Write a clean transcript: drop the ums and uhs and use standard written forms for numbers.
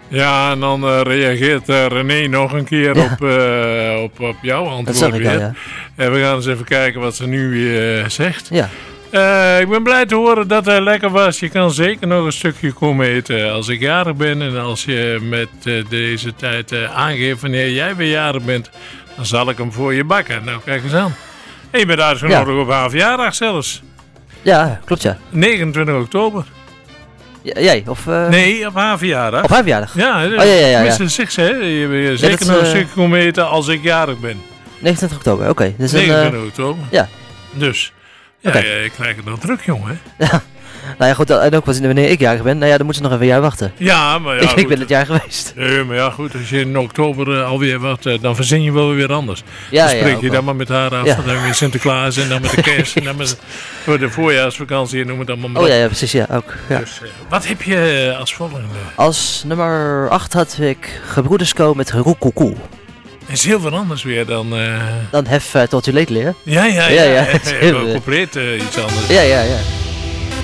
Ja, en dan reageert René nog een keer op jouw antwoord. Dat zag ik weer. al, ja. En we gaan eens even kijken wat ze nu weer zegt. Ja. Ik ben blij te horen dat hij lekker was. Je kan zeker nog een stukje komen eten als ik jarig ben. En als je met deze tijd aangeeft wanneer jij weer jarig bent, dan zal ik hem voor je bakken. Nou, kijk eens aan. En je bent uitgenodigd op haar verjaardag zelfs. Ja, klopt ja. 29 oktober. Jij? Of, Nee, op haar verjaardag. Op haar verjaardag? Ja, ja. tenminste, zegt ze, hè. Je bent zeker nog een stukje komen eten als ik jarig ben. 29 oktober, oké. Dus 29 oktober. Ja. Dus, ja, Okay. je krijgt het nog druk, jongen. Ja. Nou ja, goed, en ook wanneer ik jarig ben, nou ja, dan moeten ze nog even een jaar wachten. Ja, maar ja, ik ben het jaar geweest. Nee, maar ja, goed, als je in oktober alweer wat, dan verzin je wel weer anders. Ja, dan spreek je wel. dan maar met haar af, Ja. en dan weer Sinterklaas en dan met de kerst en dan met voor de voorjaarsvakantie en noem het allemaal maar Oh op. ja, precies, ja, ook. Ja. Dus, wat heb je als volgende? Als nummer 8 had ik Gebroedersko met Roekoekoe. Is heel veel anders weer dan... Dan Hef tot u leed leren. Ja. Ja. Wel compleet iets anders. Ja.